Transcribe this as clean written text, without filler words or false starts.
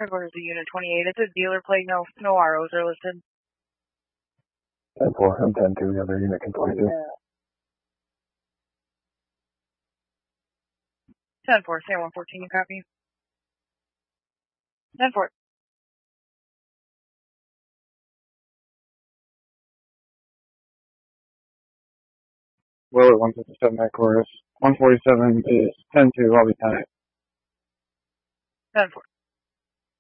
Headquarters to Unit 28. It's a dealer plate. No ROs are listed. 10-4. I'm 10-2. The other unit can 22. 10-4. Say 114. You copy? 10-4. Will at 157 headquarters. 147 is 10-2. I'll be 10. 10-4.